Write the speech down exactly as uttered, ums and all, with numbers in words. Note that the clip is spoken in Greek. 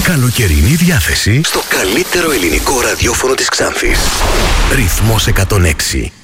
Καλοκαιρινή διάθεση στο καλύτερο ελληνικό ραδιόφωνο της Ξάνθης. Ρυθμός εκατόν έξι.